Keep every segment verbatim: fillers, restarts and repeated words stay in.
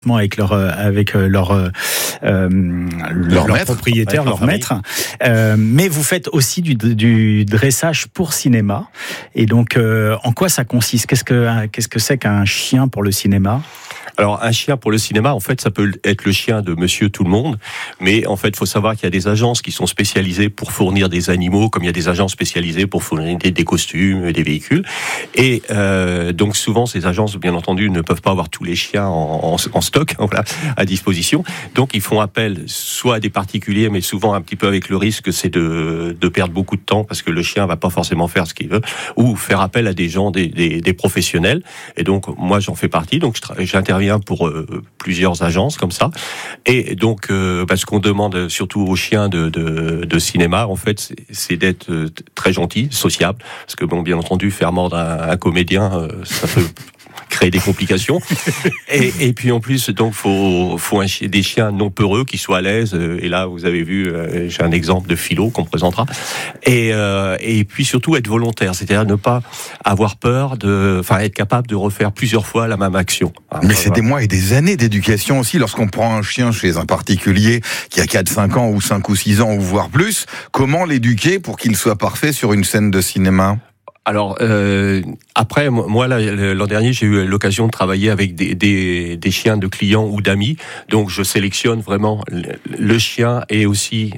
complètement avec leur avec leur euh, leur, leur maître, propriétaire, leur, leur maître. Euh, mais vous faites aussi du, du dressage pour cinéma. Et donc, euh, en quoi ça consiste ? Qu'est-ce que qu'est-ce que c'est qu'un chien pour le cinéma ? Alors, un chien pour le cinéma, en fait, ça peut être le chien de Monsieur Tout-le-Monde, mais en fait, il faut savoir qu'il y a des agences qui sont spécialisées pour fournir des animaux, comme il y a des agences spécialisées pour fournir des, des costumes, des véhicules. Et euh, donc, souvent, ces agences, bien entendu, ne peuvent pas avoir tous les chiens en, en, en stock, voilà, à disposition. Donc, ils font appel soit à des particuliers, mais souvent un petit peu avec le risque, c'est de, de perdre beaucoup de temps, parce que le chien va pas forcément faire ce qu'il veut, ou faire appel à des gens, des, des, des professionnels. Et donc, moi, j'en fais partie, donc j'interviens pour euh, plusieurs agences comme ça, et donc euh, parce qu'on demande surtout aux chiens de, de, de cinéma, en fait, c'est, c'est d'être euh, très gentil, sociable, parce que bon, bien entendu, faire mordre un, un comédien, euh, ça peut créer des complications. et, et puis en plus, donc faut faut un, des chiens non peureux qui soient à l'aise. Et là, vous avez vu, euh, j'ai un exemple de Philo qu'on présentera. Et euh, et puis surtout être volontaire, c'est-à-dire ne pas avoir peur de, enfin être capable de refaire plusieurs fois la même action. Alors, mais c'est voilà. des mois et des années d'éducation aussi. Lorsqu'on prend un chien chez un particulier qui a quatre cinq ans ou cinq ou six ans ou voire plus, comment l'éduquer pour qu'il soit parfait sur une scène de cinéma ? Alors euh, après, moi là, l'an dernier, j'ai eu l'occasion de travailler avec des, des, des chiens de clients ou d'amis. Donc je sélectionne vraiment le, le chien et aussi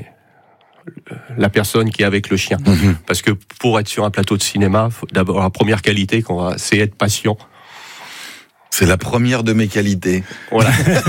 la personne qui est avec le chien. Mmh. Parce que pour être sur un plateau de cinéma, faut, d'abord la première qualité qu'on va, c'est être patient. C'est la première de mes qualités. Voilà.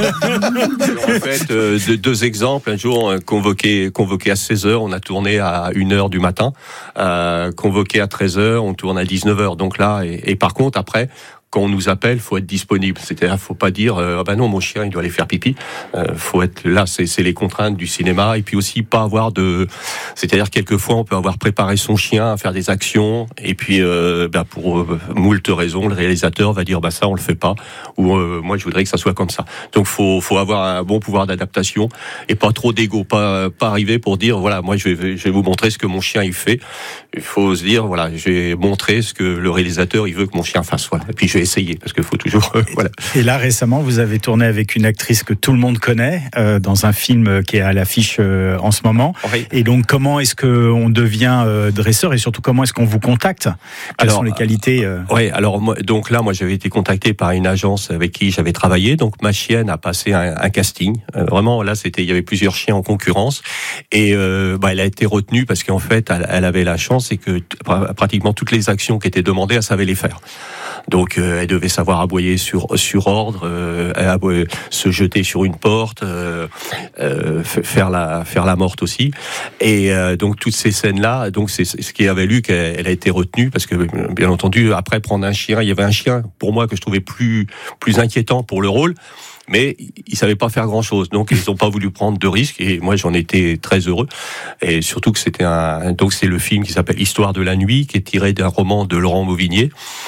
En fait, euh, de, deux exemples. Un jour, convoqué, convoqué à seize heures, on a tourné à une heure du matin. Euh, convoqué à treize heures, on tourne à dix-neuf heures. Donc là, et, et par contre, après, quand on nous appelle, faut être disponible. C'est-à-dire, faut pas dire, euh, ah ben non, mon chien, il doit aller faire pipi. Euh, faut être là. C'est, c'est les contraintes du cinéma. Et puis aussi, pas avoir de. C'est-à-dire, quelquefois, on peut avoir préparé son chien à faire des actions. Et puis, euh, ben pour euh, moult raisons, le réalisateur va dire, bah ça, on le fait pas. Ou euh, moi, je voudrais que ça soit comme ça. Donc, faut, faut avoir un bon pouvoir d'adaptation et pas trop d'ego. Pas, pas arriver pour dire, voilà, moi, je vais, je vais vous montrer ce que mon chien il fait. Il faut se dire, voilà, je vais montrer ce que le réalisateur il veut que mon chien fasse. Voilà. Et puis, je vais essayer, parce qu'il faut toujours... Euh, voilà. Et là, récemment, vous avez tourné avec une actrice que tout le monde connaît, euh, dans un film qui est à l'affiche euh, en ce moment. Oui. Et donc, comment est-ce qu'on devient euh, dresseur, et surtout, comment est-ce qu'on vous contacte ? Quelles alors, sont les qualités euh... Oui, alors, moi, donc là, moi, j'avais été contacté par une agence avec qui j'avais travaillé. Donc, ma chienne a passé un, un casting. Euh, vraiment, là, c'était, il y avait plusieurs chiens en concurrence. Et euh, bah, elle a été retenue parce qu'en fait, elle, elle avait la chance, c'est que t- pratiquement toutes les actions qui étaient demandées, elle savait les faire. Donc, euh, elle devait savoir aboyer sur sur ordre, euh, aboyer, se jeter sur une porte, euh, euh, faire la faire la morte aussi. Et euh, donc toutes ces scènes-là, donc c'est ce qui avait lu qu'elle elle a été retenue parce que bien entendu après prendre un chien, il y avait un chien pour moi que je trouvais plus plus inquiétant pour le rôle. Mais ils savaient pas faire grand chose, donc ils ont pas voulu prendre de risques. Et moi, j'en étais très heureux. Et surtout que c'était un, donc c'est le film qui s'appelle Histoire de la nuit, qui est tiré d'un roman de Laurent Mauvigné.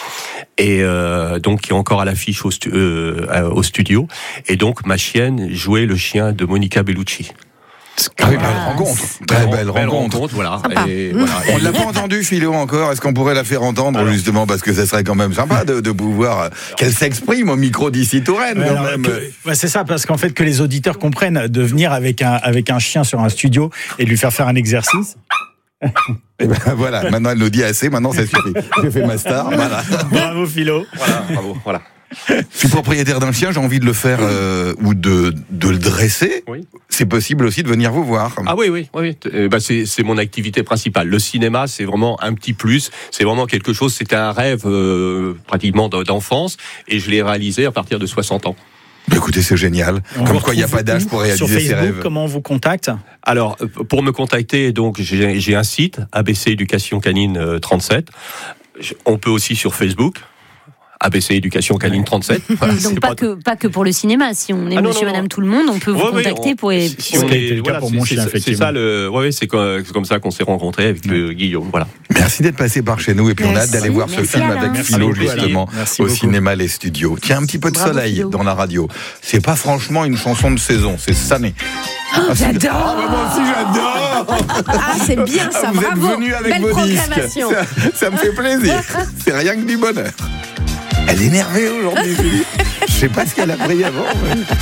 Et euh, donc qui est encore à l'affiche au, stu- euh, au studio. Et donc ma chienne jouait le chien de Monica Bellucci. Très belle rencontre, très belle, belle rencontre. rencontre voilà. Et, voilà. On l'a pas entendu, Philo, encore. Est-ce qu'on pourrait la faire entendre alors, justement parce que ça serait quand même sympa de, de pouvoir qu'elle s'exprime au micro d'ici Touraine. Ouais, quand alors, même. Que, ouais, c'est ça, parce qu'en fait que les auditeurs comprennent de venir avec un avec un chien sur un studio et de lui faire faire un exercice. Et ben voilà, maintenant elle nous dit assez, maintenant ça suffit. J'ai fait ma star, voilà. Bravo Philo. Voilà, bravo, voilà. Je suis propriétaire d'un chien, j'ai envie de le faire euh, ou de, de le dresser. Oui. C'est possible aussi de venir vous voir. Ah oui, oui, oui. Euh, bah c'est, c'est mon activité principale. Le cinéma, c'est vraiment un petit plus. C'est vraiment quelque chose. C'était un rêve euh, pratiquement d'enfance, et je l'ai réalisé à partir de soixante ans. Bah écoutez, c'est génial. On Comme quoi, il n'y a pas d'âge pour réaliser sur Facebook, ses rêves. Comment on vous contacte ? Alors, pour me contacter, donc j'ai, j'ai un site, A B C Éducation Canine trente-sept. On peut aussi sur Facebook. A B C Éducation Canine trente-sept. Voilà, donc pas, pas que, pas que pour le cinéma. Si on est ah non, monsieur, non, madame, non. tout le monde, on peut vous ouais, contacter on, pour... Si, si on est, voilà, pour mon chien, c'est, c'est ça le... Ouais, c'est comme, c'est comme ça qu'on s'est rencontrés avec ouais. le Guillaume. Voilà. Merci d'être passé par chez nous et puis merci. On a hâte d'aller voir Merci ce film Alain. Avec merci Philo, beaucoup, justement, merci au beaucoup. Cinéma Les Studios. Tiens, un petit peu de Bravo, soleil Philo. Dans la radio. C'est pas franchement une chanson de saison, c'est Sané. Oh, ah, j'adore ah, bah, moi aussi j'adore. Ah, c'est bien ça, ah, vous bravo. Vous êtes venus avec Belle vos disques. Ça, ça me fait plaisir. C'est rien que du bonheur. Elle est énervée aujourd'hui. Je sais pas ce qu'elle a pris avant. Mais...